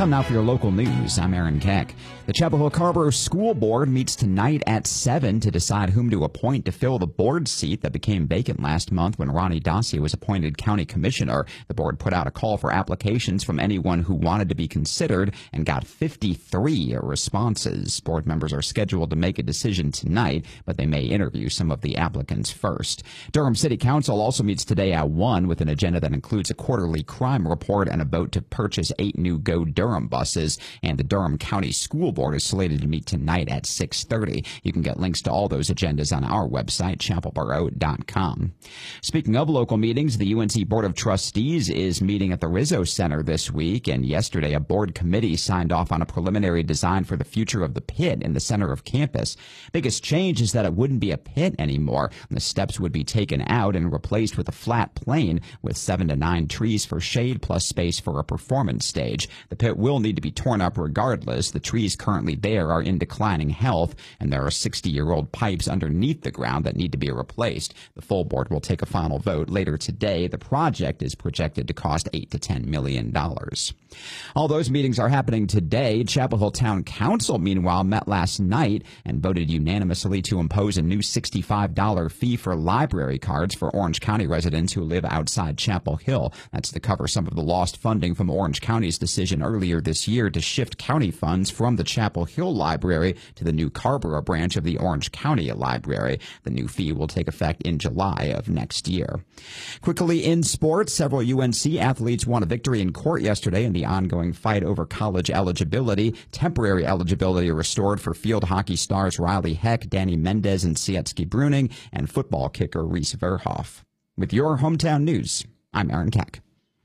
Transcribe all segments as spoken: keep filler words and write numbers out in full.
Time now for your local news. I'm Aaron Keck. The Chapel Hill Carrboro School Board meets tonight at seven to decide whom to appoint to fill the board seat that became vacant last month when Ronnie Dossier was appointed county commissioner. The board put out a call for applications from anyone who wanted to be considered and got fifty-three responses. Board members are scheduled to make a decision tonight, but they may interview some of the applicants first. Durham City Council also meets today at one with an agenda that includes a quarterly crime report and a vote to purchase eight new Go Durham buses. And the Durham County School Board is slated to meet tonight at six thirty. You can get links to all those agendas on our website, chapel borough dot com. Speaking of local meetings, the U N C Board of Trustees is meeting at the Rizzo Center this week, and yesterday a board committee signed off on a preliminary design for the future of the pit in the center of campus. Biggest change is that it wouldn't be a pit anymore. The steps would be taken out and replaced with a flat plane with seven to nine trees for shade plus space for a performance stage. The pit will need to be torn up regardless. The trees currently there are in declining health, and there are sixty-year-old pipes underneath the ground that need to be replaced. The full board will take a final vote later today. The project is projected to cost eight to ten million dollars. All those meetings are happening today. Chapel Hill Town Council, meanwhile, met last night and voted unanimously to impose a new sixty-five dollars fee for library cards for Orange County residents who live outside Chapel Hill. That's to cover some of the lost funding from Orange County's decision earlier this year to shift county funds from the Chapel Hill Library to the new Carrboro branch of the Orange County Library. The new fee will take effect in July of next year. Quickly in sports, several U N C athletes won a victory in court yesterday in the ongoing fight over college eligibility. Temporary eligibility restored for field hockey stars Riley Heck, Danny Mendez, and Sietsky Bruning, and football kicker Reese Verhoff. With your hometown news, I'm Aaron Keck.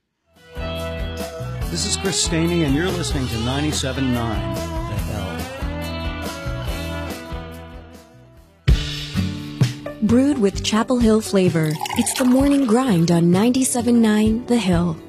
This is Chris Staney, and you're listening to ninety-seven point nine The Hill. Brewed with Chapel Hill flavor, it's the morning grind on ninety-seven point nine The Hill.